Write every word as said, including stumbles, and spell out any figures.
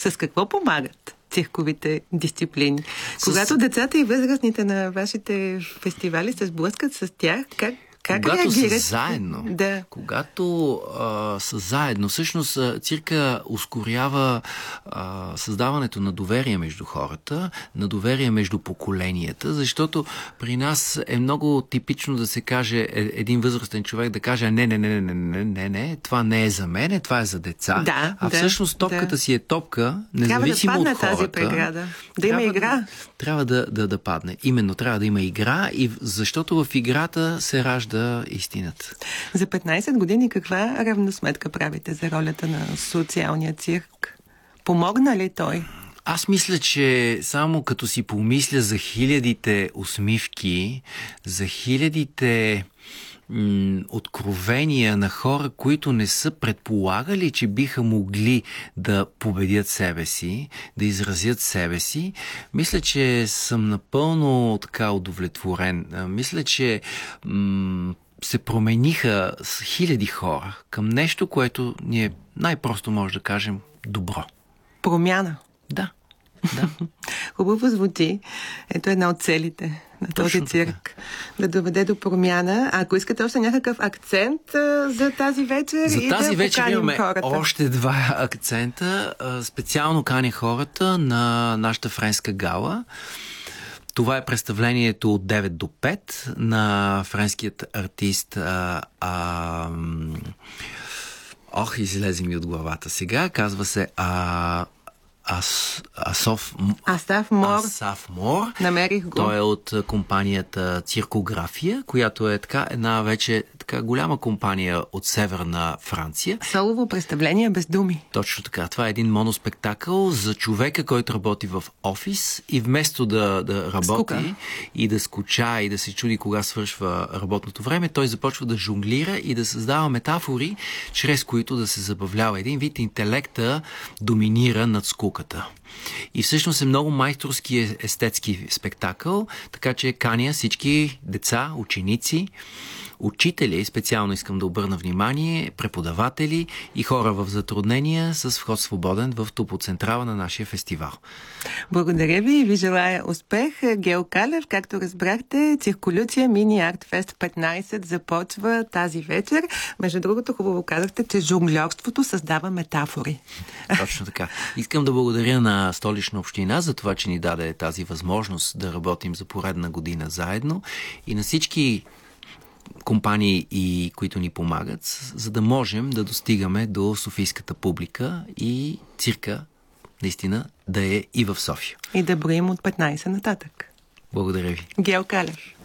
С какво помагат цирковите дисциплини? С... Когато децата и възрастните на вашите фестивали се сблъскат с тях, как Как когато реагират? са заедно, да. когато а, са заедно, всъщност цирка ускорява а, създаването на доверие между хората, на доверие между поколенията, защото при нас е много типично да се каже е, един възрастен човек да каже не, не, не, не, не, не, не, това не е за мен, това е за деца. Да, а да, всъщност топката да. си е топка, независимо трябва да от хората. тази преграда. Да има игра. Да, трябва да, да, да падне. Именно трябва да има игра, и защото в играта се ражда да истината. За петнайсет години каква равносметка правите за ролята на социалния цирк? Помогна ли той? Аз мисля, че само като си помисля за хилядите усмивки, за хилядите м- откровения на хора, които не са предполагали, че биха могли да победят себе си, да изразят себе си, мисля, че съм напълно така удовлетворен. Мисля, че м- се промениха с хиляди хора към нещо, което ние най-просто може да кажем добро. Промяна. Да. Да. Хубаво звучи. Ето една от целите на този Точно цирк. Така. Да доведе до промяна. А ако искате още някакъв акцент а, за тази вечер за и тази да вечер поканим имаме хората. още два акцента. Специално каня хората на нашата френска гала. Това е представлението от девет до пет на френският артист а, а, ох, излезе ми от главата сега. Казва се а, Ас, Асоф, Асаф Мор. Асаф Мор. Намерих го. Той е от компанията Циркография, която е така една вече така голяма компания от северна Франция. Солово представление без думи. Точно така. Това е един моноспектакъл за човека, който работи в офис и вместо да, да работи Скука. и да скуча и да се чуди кога свършва работното време, той започва да жонглира и да създава метафори, чрез които да се забавлява. Един вид интелекта доминира над скуката. И всъщност е много майсторски естетски спектакъл, така че каня всички деца, ученици, учители, специално искам да обърна внимание, преподаватели и хора в затруднения с вход свободен в топоцентрала на нашия фестивал. Благодаря ви и ви желая успех. Гео Калев, както разбрахте, Цирколюция Мини Арт Фест петнайсет започва тази вечер. Между другото, хубаво казахте, че жонглерството създава метафори. Точно така. Искам да благодаря на Столична община за това, че ни даде тази възможност да работим за поредна година заедно и на всички компании, и които ни помагат, за да можем да достигаме до софийската публика и цирка наистина да е и в София. И да броим от петнайсет нататък. Благодаря ви. Гео Калев.